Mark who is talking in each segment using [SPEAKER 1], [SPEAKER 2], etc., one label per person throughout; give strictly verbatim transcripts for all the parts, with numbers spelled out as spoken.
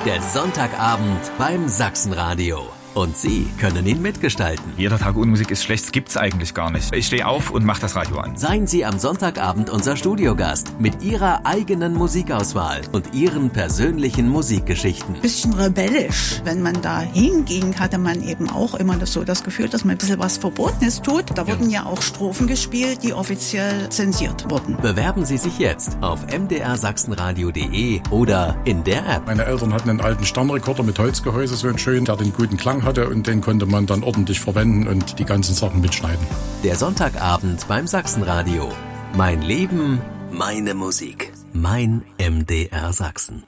[SPEAKER 1] Der Sonntagabend beim Sachsenradio. Und Sie können ihn mitgestalten.
[SPEAKER 2] Jeder Tag ohne Musik ist schlecht, das gibt's eigentlich gar nicht. Ich stehe auf und mache das Radio an.
[SPEAKER 1] Seien Sie am Sonntagabend unser Studiogast mit Ihrer eigenen Musikauswahl und Ihren persönlichen Musikgeschichten.
[SPEAKER 3] Bisschen rebellisch. Wenn man da hinging, hatte man eben auch immer das, so das Gefühl, dass man ein bisschen was Verbotenes tut. Da wurden ja, ja auch Strophen gespielt, die offiziell zensiert wurden.
[SPEAKER 1] Bewerben Sie sich jetzt auf m d r sachsenradio punkt d e oder in der App.
[SPEAKER 4] Meine Eltern hatten einen alten Stammrekorder mit Holzgehäuse, so einen schönen, der den guten Klang hatte, und den konnte man dann ordentlich verwenden und die ganzen Sachen mitschneiden.
[SPEAKER 1] Der Sonntagabend beim Sachsenradio. Mein Leben, meine Musik. Mein M D R Sachsen.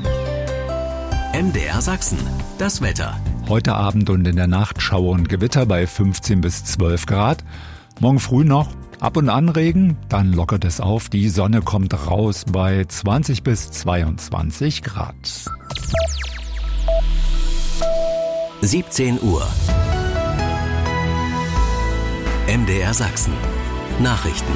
[SPEAKER 1] M D R Sachsen, das Wetter.
[SPEAKER 5] Heute Abend und in der Nacht Schauer und Gewitter bei fünfzehn bis zwölf Grad. Morgen früh noch ab und an Regen, dann lockert es auf. Die Sonne kommt raus bei zwanzig bis zweiundzwanzig Grad.
[SPEAKER 1] siebzehn Uhr. M D R Sachsen. Nachrichten.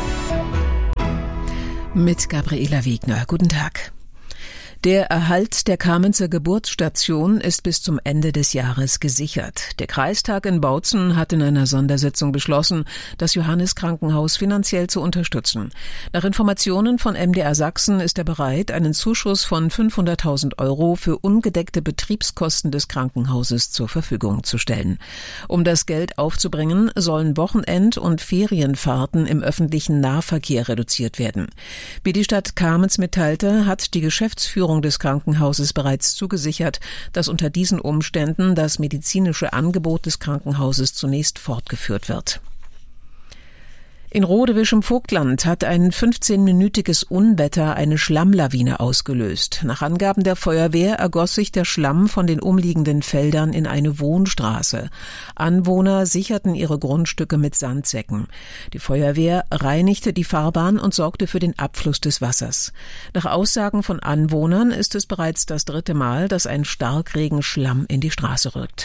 [SPEAKER 6] Mit Gabriela Wegner. Guten Tag. Der Erhalt der Kamenzer Geburtsstation ist bis zum Ende des Jahres gesichert. Der Kreistag in Bautzen hat in einer Sondersitzung beschlossen, das Johannes-Krankenhaus finanziell zu unterstützen. Nach Informationen von M D R Sachsen ist er bereit, einen Zuschuss von fünfhunderttausend Euro für ungedeckte Betriebskosten des Krankenhauses zur Verfügung zu stellen. Um das Geld aufzubringen, sollen Wochenend- und Ferienfahrten im öffentlichen Nahverkehr reduziert werden. Wie die Stadt Kamenz mitteilte, hat die Geschäftsführung des Krankenhauses bereits zugesichert, dass unter diesen Umständen das medizinische Angebot des Krankenhauses zunächst fortgeführt wird. In Rodewisch im Vogtland hat ein fünfzehnminütiges Unwetter eine Schlammlawine ausgelöst. Nach Angaben der Feuerwehr ergoss sich der Schlamm von den umliegenden Feldern in eine Wohnstraße. Anwohner sicherten ihre Grundstücke mit Sandsäcken. Die Feuerwehr reinigte die Fahrbahn und sorgte für den Abfluss des Wassers. Nach Aussagen von Anwohnern ist es bereits das dritte Mal, dass ein Starkregenschlamm in die Straße rückt.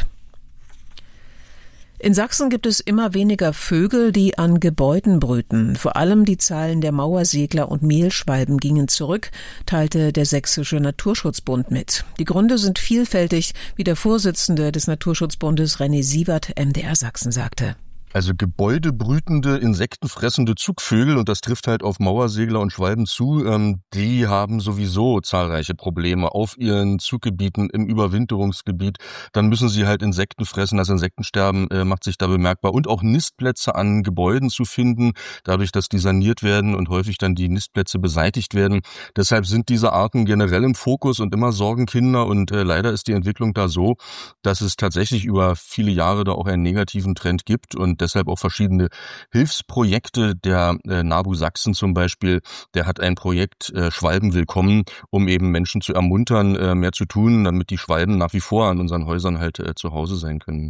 [SPEAKER 6] In Sachsen gibt es immer weniger Vögel, die an Gebäuden brüten. Vor allem die Zahlen der Mauersegler und Mehlschwalben gingen zurück, teilte der Sächsische Naturschutzbund mit. Die Gründe sind vielfältig, wie der Vorsitzende des Naturschutzbundes René Sievert M D R Sachsen sagte.
[SPEAKER 7] Also gebäudebrütende, insektenfressende Zugvögel, und das trifft halt auf Mauersegler und Schwalben zu, ähm, die haben sowieso zahlreiche Probleme auf ihren Zuggebieten im Überwinterungsgebiet. Dann müssen sie halt Insekten fressen, das Insektensterben äh, macht sich da bemerkbar. Und auch Nistplätze an Gebäuden zu finden, dadurch, dass die saniert werden und häufig dann die Nistplätze beseitigt werden. Deshalb sind diese Arten generell im Fokus und immer Sorgenkinder, und äh, leider ist die Entwicklung da so, dass es tatsächlich über viele Jahre da auch einen negativen Trend gibt, und deshalb auch verschiedene Hilfsprojekte. Der äh, NABU Sachsen zum Beispiel, der hat ein Projekt äh, Schwalben willkommen, um eben Menschen zu ermuntern, äh, mehr zu tun, damit die Schwalben nach wie vor an unseren Häusern halt äh, zu Hause sein können.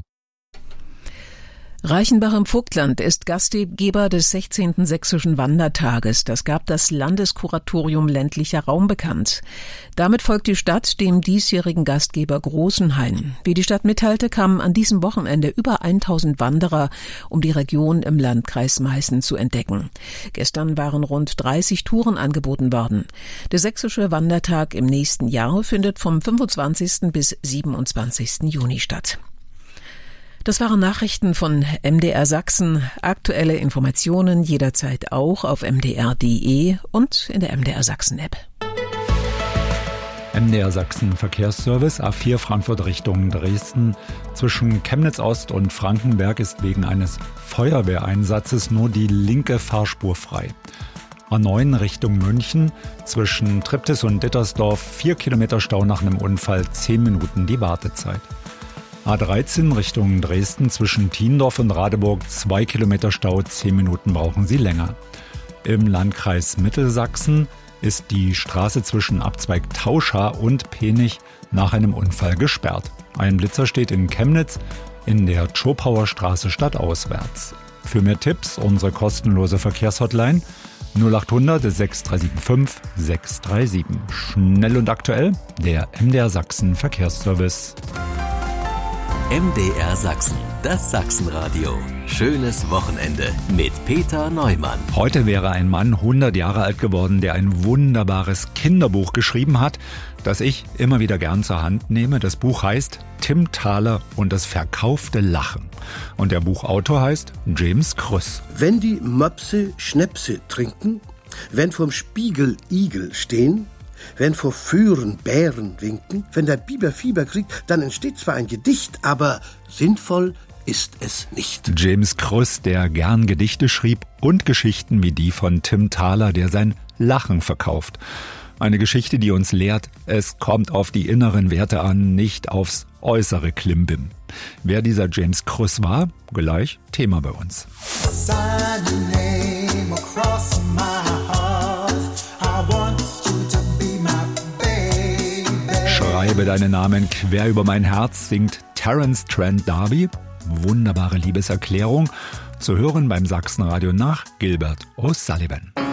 [SPEAKER 6] Reichenbach im Vogtland ist Gastgeber des sechzehnten Sächsischen Wandertages. Das gab das Landeskuratorium ländlicher Raum bekannt. Damit folgt die Stadt dem diesjährigen Gastgeber Großenhain. Wie die Stadt mitteilte, kamen an diesem Wochenende über tausend Wanderer, um die Region im Landkreis Meißen zu entdecken. Gestern waren rund dreißig Touren angeboten worden. Der Sächsische Wandertag im nächsten Jahr findet vom fünfundzwanzigsten bis siebenundzwanzigsten Juni statt. Das waren Nachrichten von M D R Sachsen. Aktuelle Informationen jederzeit auch auf m d r punkt d e und in der M D R Sachsen App.
[SPEAKER 5] M D R Sachsen Verkehrsservice A vier Frankfurt Richtung Dresden. Zwischen Chemnitz Ost und Frankenberg ist wegen eines Feuerwehreinsatzes nur die linke Fahrspur frei. A neun Richtung München. Zwischen Triptis und Dittersdorf vier Kilometer Stau nach einem Unfall, zehn Minuten die Wartezeit. A dreizehn Richtung Dresden zwischen Thiendorf und Radeburg, zwei Kilometer Stau, zehn Minuten brauchen Sie länger. Im Landkreis Mittelsachsen ist die Straße zwischen Abzweig Tauscha und Penich nach einem Unfall gesperrt. Ein Blitzer steht in Chemnitz in der Tschopauer Straße stadtauswärts. Für mehr Tipps unsere kostenlose Verkehrshotline null achthundert sechs drei sieben fünf sechs drei sieben. Schnell und aktuell, der M D R Sachsen Verkehrsservice.
[SPEAKER 1] M D R Sachsen, das Sachsenradio. Schönes Wochenende mit Peter Neumann.
[SPEAKER 5] Heute wäre ein Mann hundert Jahre alt geworden, der ein wunderbares Kinderbuch geschrieben hat, das ich immer wieder gern zur Hand nehme. Das Buch heißt Tim Thaler und das verkaufte Lachen. Und der Buchautor heißt James Krüss.
[SPEAKER 8] Wenn die Möpse Schnäpse trinken, wenn vorm Spiegel Igel stehen, wenn vor Föhren Bären winken, wenn der Biber Fieber kriegt, dann entsteht zwar ein Gedicht, aber sinnvoll ist es nicht.
[SPEAKER 5] James Krüss, der gern Gedichte schrieb und Geschichten wie die von Tim Thaler, der sein Lachen verkauft. Eine Geschichte, die uns lehrt, es kommt auf die inneren Werte an, nicht aufs äußere Klimbim. Wer dieser James Krüss war, gleich Thema bei uns. Schreibe deinen Namen quer über mein Herz, singt Terence Trent D'Arby. Wunderbare Liebeserklärung. Zu hören beim Sachsenradio nach Gilbert O'Sullivan.